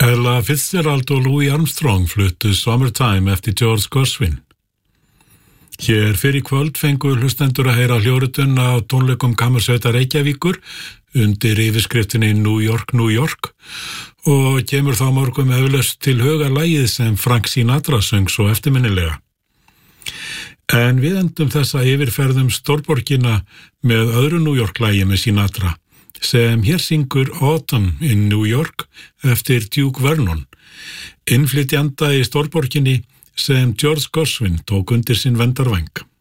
Ella Fitzgerald og Louis Armstrong fluttu Summertime eftir George Gershwin. Hér fyrir kvöld fengu hlustendur að heyra hljóritun á tónleikum Kammersveitar Reykjavíkur undir yfirskriftinni New York, New York og kemur þá morgun eflaust til huga lagið sem Frank Sinatra söng svo eftirminnilega. En við endum þessa yfirferðum stórborgina með öðru New York lagi með Sinatra sem hér syngur Autumn in New York eftir Duke Vernon, innflytjanda í stórborginni sem George Gershwin tók undir sinn verndarvæng.